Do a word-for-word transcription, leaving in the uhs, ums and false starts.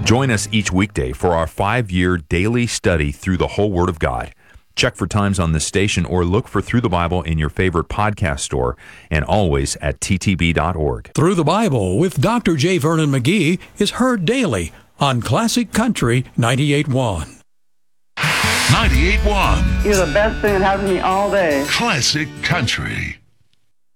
Join us each weekday for our five-year daily study through the whole Word of God. Check for times on this station or look for Through the Bible in your favorite podcast store and always at T T B dot org. Through the Bible with Doctor J. Vernon McGee is heard daily on Classic Country ninety-eight point one. ninety-eight point one. You're the best thing that happened to me all day. Classic Country.